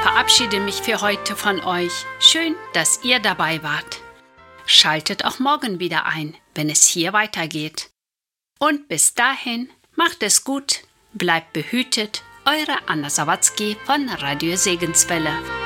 verabschiede mich für heute von euch. Schön, dass ihr dabei wart. Schaltet auch morgen wieder ein, wenn es hier weitergeht. Und bis dahin, macht es gut, bleibt behütet, eure Anna Sawatzki von Radio Segenswelle.